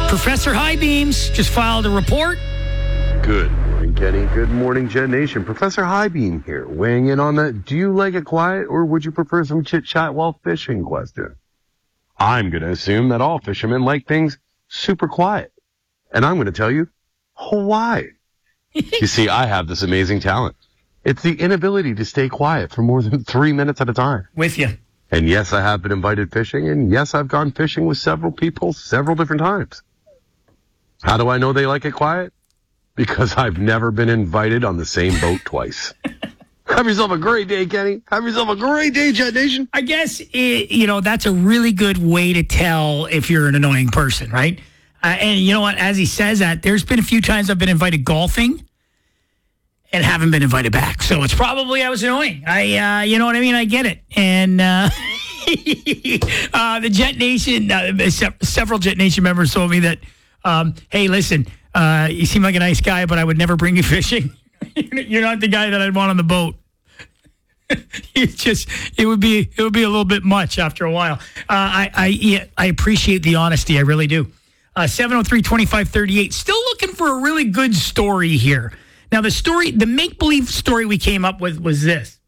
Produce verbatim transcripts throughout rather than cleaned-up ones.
Professor Highbeams just filed a report. Good morning, Kenny. Good morning, Jet Nation. Professor Highbeam here, weighing in on the do you like it quiet or would you prefer some chit-chat while fishing question. I'm going to assume that all fishermen like things super quiet. And I'm going to tell you why. You see, I have this amazing talent. It's the inability to stay quiet for more than three minutes at a time. With you. And yes, I have been invited fishing, and yes, I've gone fishing with several people several different times. How do I know they like it quiet? Because I've never been invited on the same boat twice. Have yourself a great day, Kenny. Have yourself a great day, Jet Nation. I guess, it, you know, that's a really good way to tell if you're an annoying person, right? Uh, and you know what? As he says that, there's been a few times I've been invited golfing and haven't been invited back. So it's probably I was annoying. I, uh, you know what I mean? I get it. And uh, uh, the Jet Nation, uh, se- several Jet Nation members told me that, um, hey, listen, uh, you seem like a nice guy, but I would never bring you fishing. You're not the guy that I'd want on the boat. It's just, it would be, it would be a little bit much after a while. Uh, I, I, yeah, I appreciate the honesty. I really do. Uh, seven oh three, twenty-five thirty-eight. Still looking for a really good story here. Now, the story, the make-believe story we came up with was this.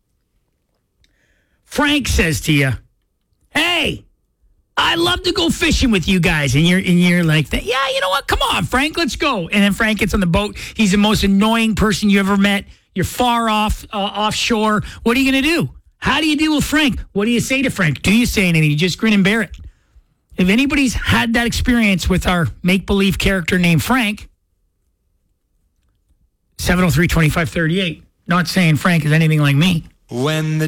Frank says to you, hey, I love to go fishing with you guys. And you're and you're like, yeah, you know what? Come on, Frank, let's go. And then Frank gets on the boat. He's the most annoying person you ever met. You're far off, uh, offshore. What are you going to do? How do you deal with Frank? What do you say to Frank? Do you say anything? You just grin and bear it. If anybody's had that experience with our make-believe character named Frank, seven oh three, twenty-five thirty-eight. Not saying Frank is anything like me. When the